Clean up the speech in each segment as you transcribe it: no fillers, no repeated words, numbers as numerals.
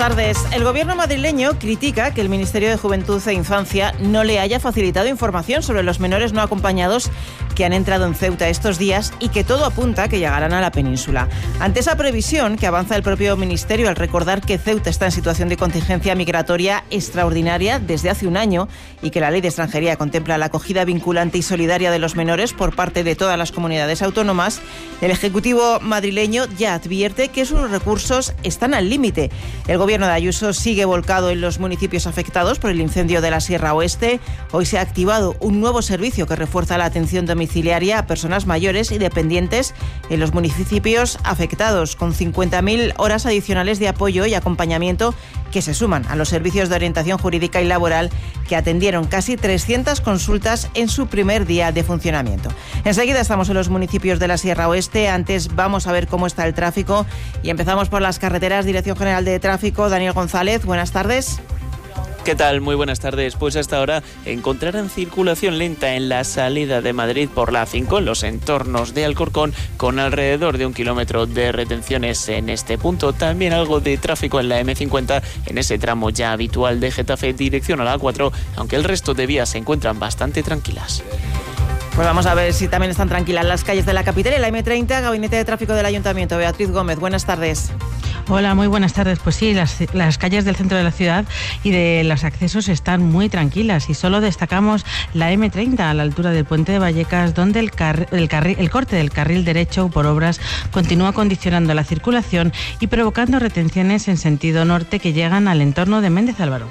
tardes. El gobierno madrileño critica que el Ministerio de Juventud e Infancia no le haya facilitado información sobre los menores no acompañados que han entrado en Ceuta estos días y que todo apunta a que llegarán a la península. Ante esa previsión que avanza el propio Ministerio al recordar que Ceuta está en situación de contingencia migratoria extraordinaria desde hace un año y que la Ley de Extranjería contempla la acogida vinculante y solidaria de los menores por parte de todas las comunidades autónomas, el Ejecutivo madrileño ya advierte que sus recursos están al límite. El gobierno de Ayuso sigue volcado en los municipios afectados por el incendio de la Sierra Oeste. Hoy se ha activado un nuevo servicio que refuerza la atención domiciliaria a personas mayores y dependientes en los municipios afectados, con 50.000 horas adicionales de apoyo y acompañamiento que se suman a los servicios de orientación jurídica y laboral que atendieron casi 300 consultas en su primer día de funcionamiento. Enseguida estamos en los municipios de la Sierra Oeste. Antes vamos a ver cómo está el tráfico y empezamos por las carreteras. Dirección General de Tráfico, Daniel González, buenas tardes. ¿Qué tal? Muy buenas tardes. Pues hasta ahora encontrarán circulación lenta en la salida de Madrid por la A5 en los entornos de Alcorcón, con alrededor de 1 kilómetro de retenciones en este punto. También algo de tráfico en la M50 en ese tramo ya habitual de Getafe dirección a la A4, aunque el resto de vías se encuentran bastante tranquilas. Pues vamos a ver si también están tranquilas las calles de la capital. En la M30, Gabinete de Tráfico del Ayuntamiento, Beatriz Gómez, buenas tardes. Hola, muy buenas tardes. Pues sí, las calles del centro de la ciudad y de los accesos están muy tranquilas y solo destacamos la M30 a la altura del puente de Vallecas, donde el corte del carril derecho por obras continúa condicionando la circulación y provocando retenciones en sentido norte que llegan al entorno de Méndez Álvaro.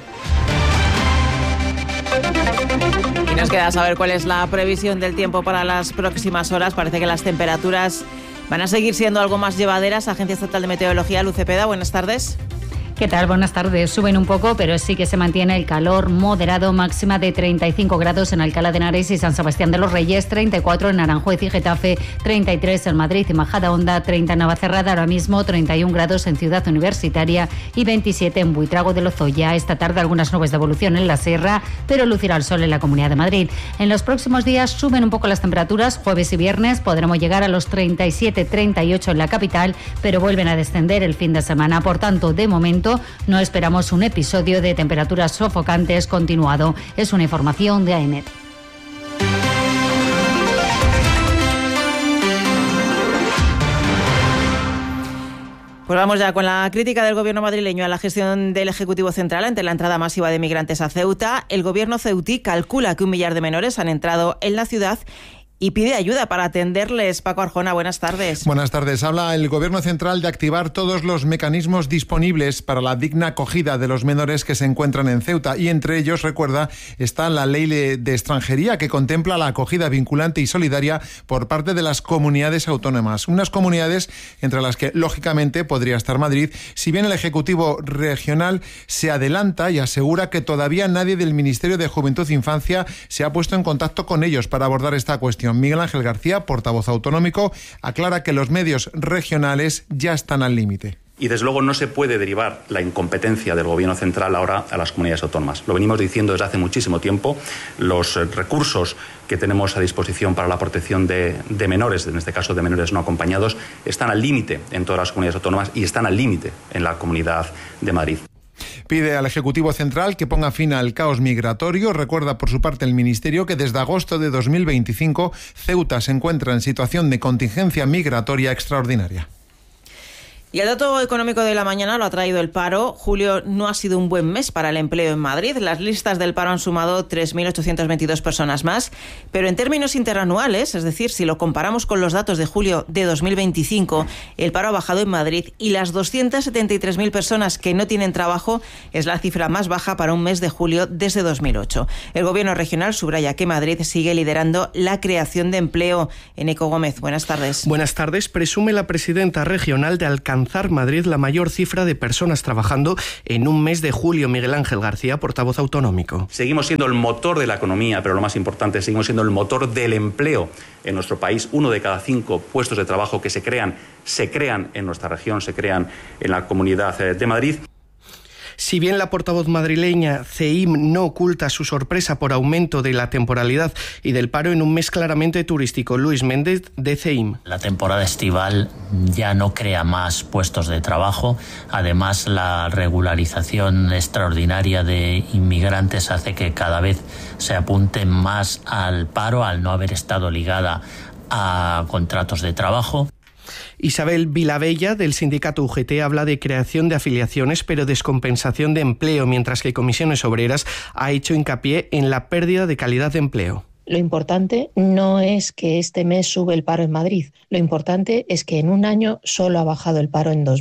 Y nos queda saber cuál es la previsión del tiempo para las próximas horas. Parece que las temperaturas van a seguir siendo algo más llevaderas. Agencia Estatal de Meteorología, Luz Cepeda, buenas tardes. ¿Qué tal? Buenas tardes. Suben un poco, pero sí que se mantiene el calor moderado, máxima de 35 grados en Alcalá de Henares y San Sebastián de los Reyes, 34 en Aranjuez y Getafe, 33 en Madrid y Majadahonda, 30 en Navacerrada, ahora mismo 31 grados en Ciudad Universitaria y 27 en Buitrago de Lozoya. Esta tarde algunas nubes de evolución en la sierra, pero lucirá el sol en la Comunidad de Madrid. En los próximos días suben un poco las temperaturas. Jueves y viernes podremos llegar a los 37, 38 en la capital, pero vuelven a descender el fin de semana. Por tanto, de momento, no esperamos un episodio de temperaturas sofocantes continuado. Es una información de AEMET. Pues vamos ya con la crítica del gobierno madrileño a la gestión del Ejecutivo Central ante la entrada masiva de migrantes a Ceuta. El gobierno ceutí calcula que 1 millar de menores han entrado en la ciudad y pide ayuda para atenderles. Paco Arjona, buenas tardes. Buenas tardes. Habla el Gobierno Central de activar todos los mecanismos disponibles para la digna acogida de los menores que se encuentran en Ceuta y entre ellos, recuerda, está la Ley de Extranjería que contempla la acogida vinculante y solidaria por parte de las comunidades autónomas. Unas comunidades entre las que, lógicamente, podría estar Madrid, si bien el Ejecutivo regional se adelanta y asegura que todavía nadie del Ministerio de Juventud e Infancia se ha puesto en contacto con ellos para abordar esta cuestión. Miguel Ángel García, portavoz autonómico, aclara que los medios regionales ya están al límite. Y desde luego no se puede derivar la incompetencia del Gobierno central ahora a las comunidades autónomas. Lo venimos diciendo desde hace muchísimo tiempo. Los recursos que tenemos a disposición para la protección de menores, en este caso de menores no acompañados, están al límite en todas las comunidades autónomas y están al límite en la Comunidad de Madrid. Pide al Ejecutivo Central que ponga fin al caos migratorio. Recuerda por su parte el Ministerio que desde agosto de 2025 Ceuta se encuentra en situación de contingencia migratoria extraordinaria. Y el dato económico de la mañana lo ha traído el paro. Julio no ha sido un buen mes para el empleo en Madrid. Las listas del paro han sumado 3.822 personas más, pero en términos interanuales, es decir, si lo comparamos con los datos de julio de 2025, el paro ha bajado en Madrid y las 273.000 personas que no tienen trabajo es la cifra más baja para un mes de julio desde 2008. El Gobierno regional subraya que Madrid sigue liderando la creación de empleo. Eneco Gómez, buenas tardes. Buenas tardes. Presume la presidenta regional de alcanzar Madrid la mayor cifra de personas trabajando en un mes de julio. Miguel Ángel García, portavoz autonómico. Seguimos siendo el motor de la economía, pero lo más importante, seguimos siendo el motor del empleo en nuestro país. 1 de cada 5 puestos de trabajo que se crean en nuestra región, se crean en la Comunidad de Madrid. Si bien la portavoz madrileña CEIM no oculta su sorpresa por aumento de la temporalidad y del paro en un mes claramente turístico, Luis Méndez de CEIM. La temporada estival ya no crea más puestos de trabajo. Además, la regularización extraordinaria de inmigrantes hace que cada vez se apunte más al paro al no haber estado ligada a contratos de trabajo. Isabel Vilabella, del sindicato UGT, habla de creación de afiliaciones pero descompensación de empleo, mientras que Comisiones Obreras ha hecho hincapié en la pérdida de calidad de empleo. Lo importante no es que este mes sube el paro en Madrid. Lo importante es que en un año solo ha bajado el paro en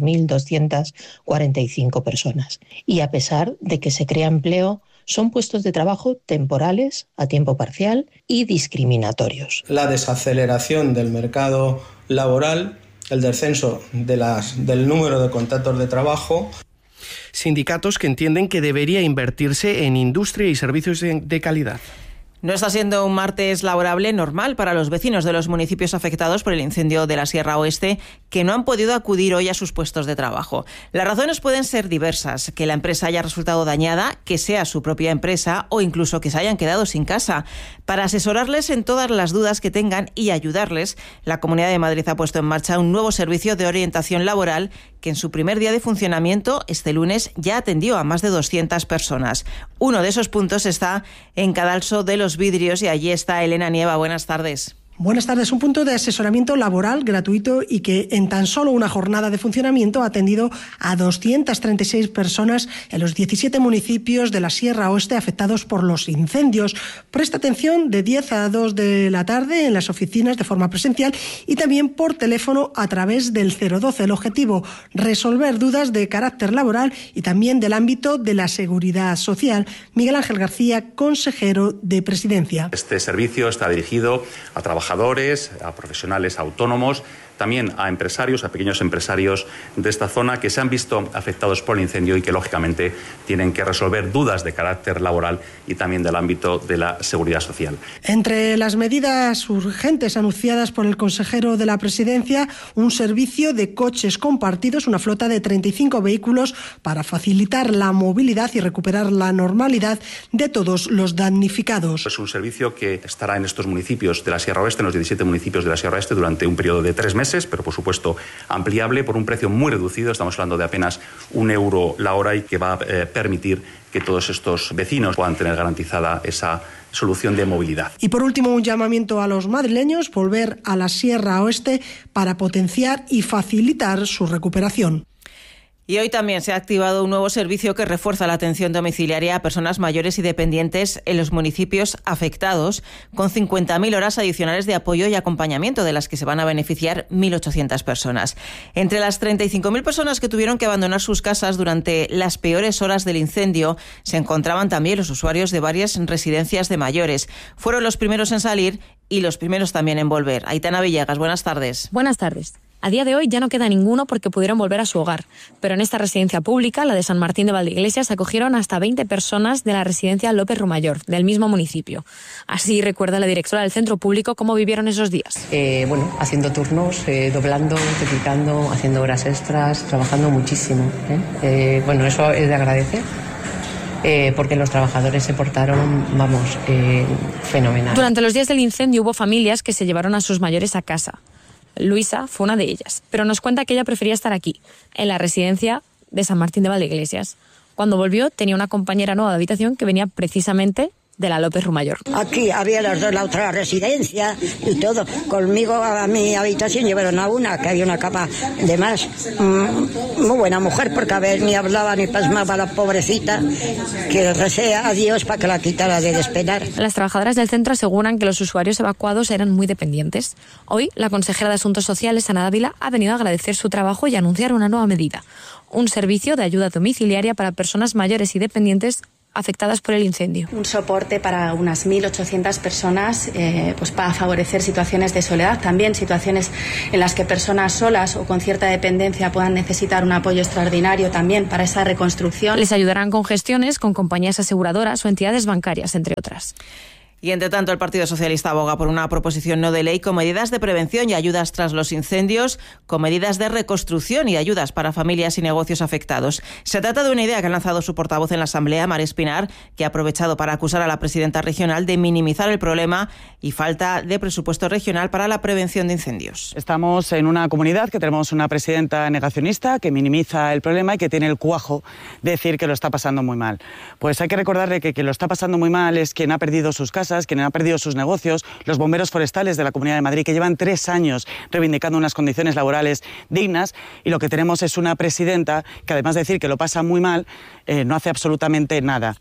2.245 personas. Y a pesar de que se crea empleo, son puestos de trabajo temporales, a tiempo parcial y discriminatorios. La desaceleración del mercado laboral, el descenso del número de contratos de trabajo. Sindicatos que entienden que debería invertirse en industria y servicios de calidad. No está siendo un martes laborable normal para los vecinos de los municipios afectados por el incendio de la Sierra Oeste, que no han podido acudir hoy a sus puestos de trabajo. Las razones pueden ser diversas: que la empresa haya resultado dañada, que sea su propia empresa o incluso que se hayan quedado sin casa. Para asesorarles en todas las dudas que tengan y ayudarles, la Comunidad de Madrid ha puesto en marcha un nuevo servicio de orientación laboral que en su primer día de funcionamiento, este lunes, ya atendió a más de 200 personas. Uno de esos puntos está en Cadalso de los Vidrios y allí está Elena Nieva. Buenas tardes. Buenas tardes. Un punto de asesoramiento laboral gratuito y que en tan solo una jornada de funcionamiento ha atendido a 236 personas en los 17 municipios de la Sierra Oeste afectados por los incendios. Presta atención de 10 a 2 de la tarde en las oficinas de forma presencial y también por teléfono a través del 012. El objetivo: resolver dudas de carácter laboral y también del ámbito de la seguridad social. Miguel Ángel García, consejero de Presidencia. Este servicio está dirigido a trabajadores, a profesionales autónomos, también a empresarios, a pequeños empresarios de esta zona que se han visto afectados por el incendio y que lógicamente tienen que resolver dudas de carácter laboral y también del ámbito de la seguridad social. Entre las medidas urgentes anunciadas por el consejero de la Presidencia, un servicio de coches compartidos, una flota de 35 vehículos para facilitar la movilidad y recuperar la normalidad de todos los damnificados. Es un servicio que estará en estos municipios de la Sierra Oeste, en los 17 municipios de la Sierra Oeste, durante un periodo de 3 meses, pero por supuesto ampliable por un precio muy reducido. Estamos hablando de apenas €1 la hora y que va a permitir que todos estos vecinos puedan tener garantizada esa solución de movilidad. Y por último, un llamamiento a los madrileños: volver a la Sierra Oeste para potenciar y facilitar su recuperación. Y hoy también se ha activado un nuevo servicio que refuerza la atención domiciliaria a personas mayores y dependientes en los municipios afectados, con 50.000 horas adicionales de apoyo y acompañamiento, de las que se van a beneficiar 1.800 personas. Entre las 35.000 personas que tuvieron que abandonar sus casas durante las peores horas del incendio, se encontraban también los usuarios de varias residencias de mayores. Fueron los primeros en salir y los primeros también en volver. Aitana Villegas, buenas tardes. Buenas tardes. A día de hoy ya no queda ninguno porque pudieron volver a su hogar, pero en esta residencia pública, la de San Martín de Valdeiglesias, acogieron hasta 20 personas de la residencia López Rumayor, del mismo municipio. Así recuerda la directora del centro público cómo vivieron esos días. Haciendo turnos, doblando, multiplicando, haciendo horas extras, trabajando muchísimo. Eso es de agradecer. Porque los trabajadores se portaron, fenomenal. Durante los días del incendio hubo familias que se llevaron a sus mayores a casa. Luisa fue una de ellas, pero nos cuenta que ella prefería estar aquí, en la residencia de San Martín de Valdeiglesias. Cuando volvió, tenía una compañera nueva de habitación que venía precisamente de la López Rumayor. Aquí había las dos, la otra residencia y todo. Conmigo a mi habitación llevaron a una, que había una cama de más. Muy buena mujer, porque ni hablaba ni pasmaba la pobrecita, que recé a Dios para que la quitara de despenar. Las trabajadoras del centro aseguran que los usuarios evacuados eran muy dependientes. Hoy, la consejera de Asuntos Sociales, Ana Dávila, ha venido a agradecer su trabajo y a anunciar una nueva medida: un servicio de ayuda domiciliaria para personas mayores y dependientes afectadas por el incendio. Un soporte para unas 1.800 personas, para favorecer situaciones de soledad, también situaciones en las que personas solas o con cierta dependencia puedan necesitar un apoyo extraordinario también para esa reconstrucción. Les ayudarán con gestiones con compañías aseguradoras o entidades bancarias, entre otras. Y entre tanto, el Partido Socialista aboga por una proposición no de ley con medidas de prevención y ayudas tras los incendios, con medidas de reconstrucción y ayudas para familias y negocios afectados. Se trata de una idea que ha lanzado su portavoz en la Asamblea, Mar Espinar, que ha aprovechado para acusar a la presidenta regional de minimizar el problema y falta de presupuesto regional para la prevención de incendios. Estamos en una comunidad que tenemos una presidenta negacionista que minimiza el problema y que tiene el cuajo de decir que lo está pasando muy mal. Pues hay que recordarle que quien lo está pasando muy mal es quien ha perdido sus casas, quien ha perdido sus negocios, los bomberos forestales de la Comunidad de Madrid, que llevan 3 años reivindicando unas condiciones laborales dignas, y lo que tenemos es una presidenta que, además de decir que lo pasa muy mal, no hace absolutamente nada.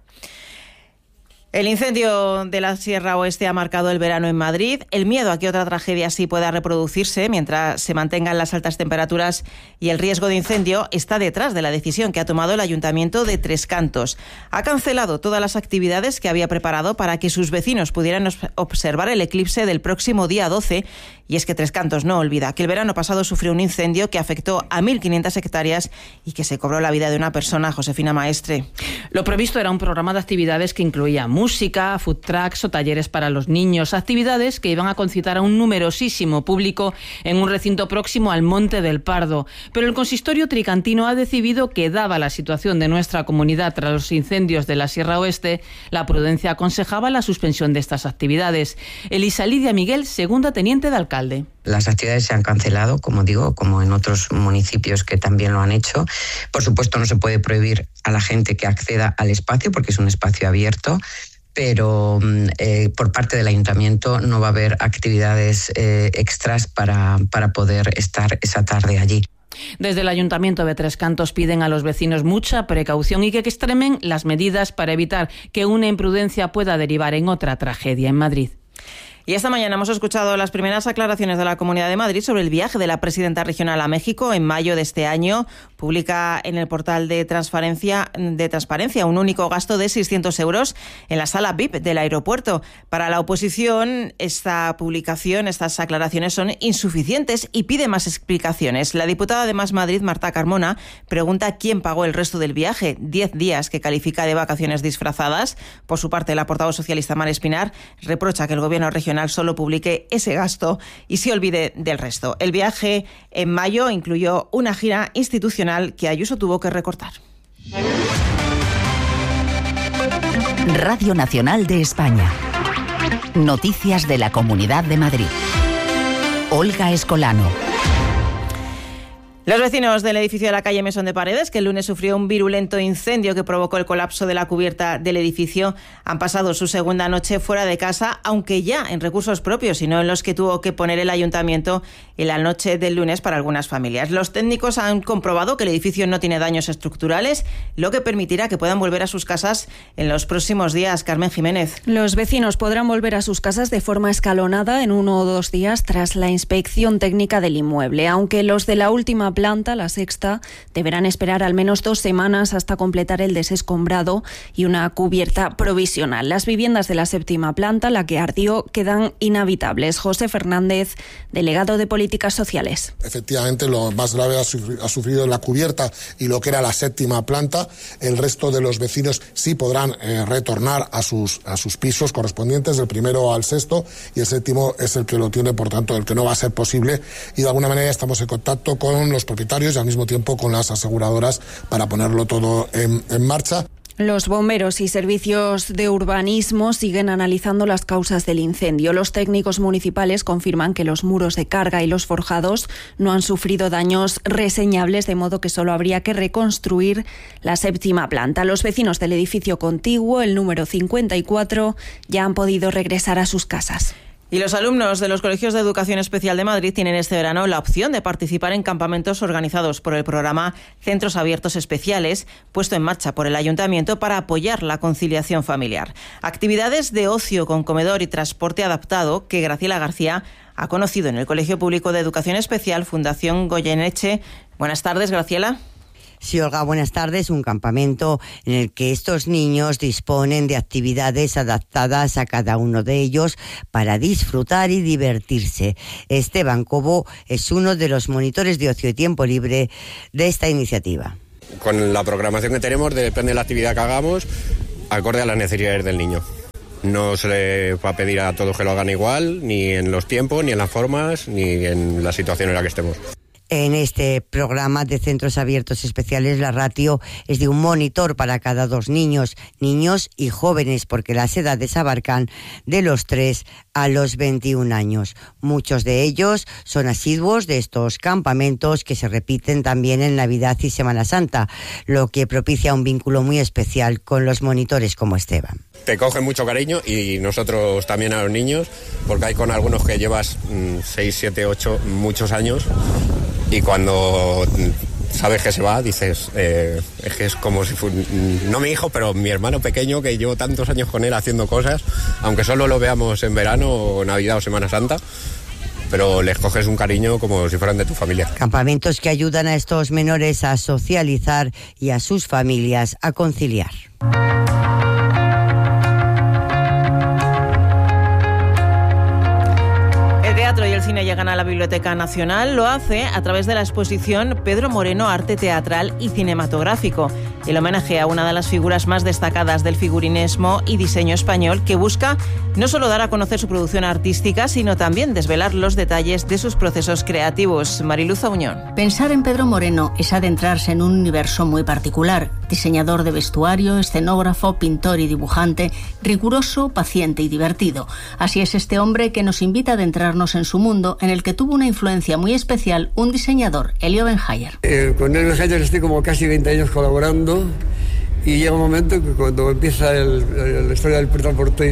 El incendio de la Sierra Oeste ha marcado el verano en Madrid. El miedo a que otra tragedia así pueda reproducirse mientras se mantengan las altas temperaturas y el riesgo de incendio está detrás de la decisión que ha tomado el Ayuntamiento de Tres Cantos. Ha cancelado todas las actividades que había preparado para que sus vecinos pudieran observar el eclipse del próximo día 12. Y es que Tres Cantos no olvida que el verano pasado sufrió un incendio que afectó a 1.500 hectáreas y que se cobró la vida de una persona, Josefina Maestre. Lo previsto era un programa de actividades que incluía música, food trucks o talleres para los niños, actividades que iban a concitar a un numerosísimo público en un recinto próximo al Monte del Pardo. Pero el consistorio tricantino ha decidido que, dada la situación de nuestra comunidad tras los incendios de la Sierra Oeste, la prudencia aconsejaba la suspensión de estas actividades. Elisa Lidia Miguel, segunda teniente de alcalde. Las actividades se han cancelado, como digo, como en otros municipios que también lo han hecho. Por supuesto, no se puede prohibir a la gente que acceda al espacio porque es un espacio abierto, pero por parte del Ayuntamiento no va a haber actividades extras para poder estar esa tarde allí. Desde el Ayuntamiento de Tres Cantos piden a los vecinos mucha precaución y que extremen las medidas para evitar que una imprudencia pueda derivar en otra tragedia en Madrid. Y esta mañana hemos escuchado las primeras aclaraciones de la Comunidad de Madrid sobre el viaje de la presidenta regional a México en mayo de este año. Publica en el portal de Transparencia un único gasto de 600 euros en la sala VIP del aeropuerto. Para la oposición, estas aclaraciones son insuficientes y pide más explicaciones. La diputada de Más Madrid, Marta Carmona, pregunta quién pagó el resto del viaje, 10 días que califica de vacaciones disfrazadas. Por su parte, la portavoz socialista Mar Espinar reprocha que el gobierno regional solo publique ese gasto y se olvide del resto. El viaje en mayo incluyó una gira institucional que Ayuso tuvo que recortar. Radio Nacional de España. Noticias de la Comunidad de Madrid. Olga Escolano. Los vecinos del edificio de la calle Mesón de Paredes, que el lunes sufrió un virulento incendio que provocó el colapso de la cubierta del edificio, han pasado su segunda noche fuera de casa, aunque ya en recursos propios y no en los que tuvo que poner el ayuntamiento en la noche del lunes para algunas familias. Los técnicos han comprobado que el edificio no tiene daños estructurales, lo que permitirá que puedan volver a sus casas en los próximos días. Carmen Jiménez. Los vecinos podrán volver a sus casas de forma escalonada en 1 o 2 días tras la inspección técnica del inmueble, aunque los de la última planta, la sexta, deberán esperar al menos 2 semanas hasta completar el desescombrado y una cubierta provisional. Las viviendas de la séptima planta, la que ardió, quedan inhabitables. José Fernández, delegado de Políticas Sociales. Efectivamente, lo más grave ha sufrido la cubierta y lo que era la séptima planta. El resto de los vecinos sí podrán retornar a sus pisos correspondientes, del primero al sexto, y el séptimo es el que lo tiene, por tanto, el que no va a ser posible. Y de alguna manera estamos en contacto con los propietarios y al mismo tiempo con las aseguradoras para ponerlo todo en marcha. Los bomberos y servicios de urbanismo siguen analizando las causas del incendio. Los técnicos municipales confirman que los muros de carga y los forjados no han sufrido daños reseñables, de modo que solo habría que reconstruir la séptima planta. Los vecinos del edificio contiguo, el número 54, ya han podido regresar a sus casas. Y los alumnos de los colegios de educación especial de Madrid tienen este verano la opción de participar en campamentos organizados por el programa Centros Abiertos Especiales, puesto en marcha por el Ayuntamiento para apoyar la conciliación familiar. Actividades de ocio con comedor y transporte adaptado que Graciela García ha conocido en el Colegio Público de Educación Especial Fundación Goyeneche. Buenas tardes, Graciela. Sí, Olga, buenas tardes. Un campamento en el que estos niños disponen de actividades adaptadas a cada uno de ellos para disfrutar y divertirse. Esteban Cobo es uno de los monitores de ocio y tiempo libre de esta iniciativa. Con la programación que tenemos, depende de la actividad que hagamos, acorde a las necesidades del niño. No se le va a pedir a todos que lo hagan igual, ni en los tiempos, ni en las formas, ni en la situación en la que estemos. En este programa de centros abiertos especiales, la ratio es de un monitor para cada 2 niños y jóvenes, porque las edades abarcan de los 3 a los 21 años. Muchos de ellos son asiduos de estos campamentos que se repiten también en Navidad y Semana Santa, lo que propicia un vínculo muy especial con los monitores como Esteban. Te cogen mucho cariño y nosotros también a los niños, porque hay con algunos que llevas 6, 7, 8, muchos años. Y cuando sabes que se va, dices, es que es como si fuera, no mi hijo, pero mi hermano pequeño, que llevo tantos años con él haciendo cosas, aunque solo lo veamos en verano, o Navidad o Semana Santa, pero les coges un cariño como si fueran de tu familia. Campamentos que ayudan a estos menores a socializar y a sus familias a conciliar. Y el cine llegan a la Biblioteca Nacional. Lo hace a través de la exposición Pedro Moreno, Arte Teatral y Cinematográfico, el homenaje a una de las figuras más destacadas del figurinismo y diseño español, que busca no solo dar a conocer su producción artística, sino también desvelar los detalles de sus procesos creativos. Mariluz Auñón. Pensar en Pedro Moreno es adentrarse en un universo muy particular. Diseñador de vestuario, escenógrafo, pintor y dibujante, riguroso, paciente y divertido. Así es este hombre que nos invita a adentrarnos en su mundo, en el que tuvo una influencia muy especial un diseñador, Elio Benhayer. Con Elio Benhayer estoy como casi 20 años colaborando, y llega un momento que cuando empieza la historia del Pret-a-Porter,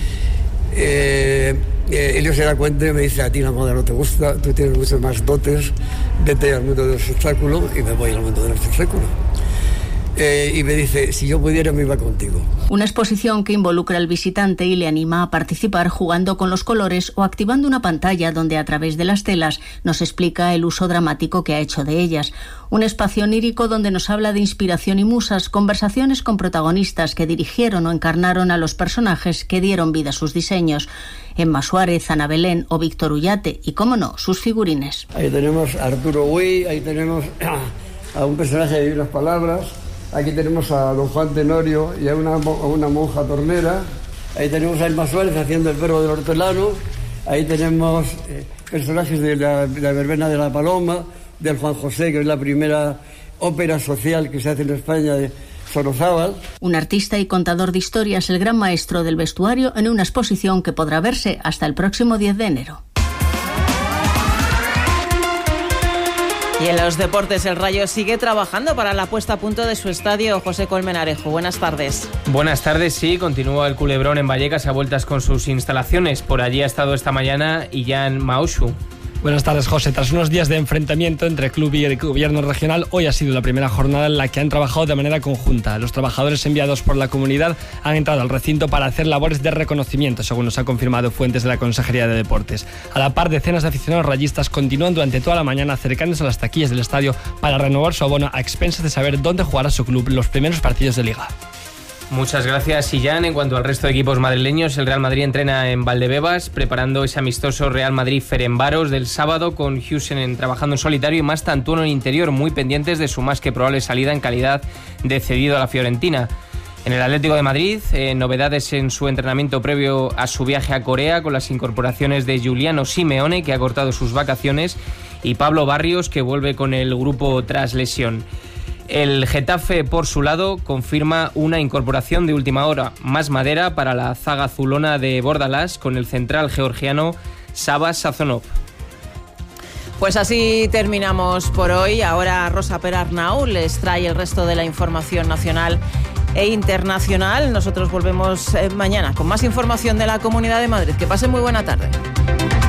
Elio se da cuenta y me dice: a ti la moda no te gusta, tú tienes muchos más dotes, vete al mundo del espectáculo. Y me voy al mundo del espectáculo. Y me dice, si yo pudiera me iba contigo. Una exposición que involucra al visitante y le anima a participar jugando con los colores o activando una pantalla donde a través de las telas nos explica el uso dramático que ha hecho de ellas. Un espacio onírico donde nos habla de inspiración y musas, conversaciones con protagonistas que dirigieron o encarnaron a los personajes que dieron vida a sus diseños. Emma Suárez, Ana Belén o Víctor Ullate y, cómo no, sus figurines. Ahí tenemos a Arturo Güey, ahí tenemos a un personaje de unas palabras. Aquí tenemos a don Juan Tenorio y a una monja tornera. Ahí tenemos a Emma Suárez haciendo el perro del hortelano. Ahí tenemos personajes de la verbena de la Paloma, del Juan José, que es la primera ópera social que se hace en España, de Sorozábal. Un artista y contador de historias, el gran maestro del vestuario, en una exposición que podrá verse hasta el próximo 10 de enero. Y en los deportes, el Rayo sigue trabajando para la puesta a punto de su estadio. José Colmenarejo, buenas tardes. Buenas tardes, sí, continúa el Culebrón en Vallecas a vueltas con sus instalaciones. Por allí ha estado esta mañana Ian Maushu. Buenas tardes, José. Tras unos días de enfrentamiento entre club y el gobierno regional, hoy ha sido la primera jornada en la que han trabajado de manera conjunta. Los trabajadores enviados por la comunidad han entrado al recinto para hacer labores de reconocimiento, según nos han confirmado fuentes de la Consejería de Deportes. A la par, decenas de aficionados rayistas continúan durante toda la mañana acercándose a las taquillas del estadio para renovar su abono a expensas de saber dónde jugará su club los primeros partidos de Liga. Muchas gracias, Illán. En cuanto al resto de equipos madrileños, el Real Madrid entrena en Valdebebas, preparando ese amistoso Real Madrid-Ferencváros del sábado, con Husen trabajando en solitario y más Tantuono en interior, muy pendientes de su más que probable salida en calidad de cedido a la Fiorentina. En el Atlético de Madrid, novedades en su entrenamiento previo a su viaje a Corea, con las incorporaciones de Giuliano Simeone, que ha cortado sus vacaciones, y Pablo Barrios, que vuelve con el grupo tras lesión. El Getafe, por su lado, confirma una incorporación de última hora, más madera para la zaga azulona de Bordalás, con el central georgiano Saba Sazonov. Pues así terminamos por hoy. Ahora Rosa Perarnau les trae el resto de la información nacional e internacional. Nosotros volvemos mañana con más información de la Comunidad de Madrid. Que pasen muy buena tarde.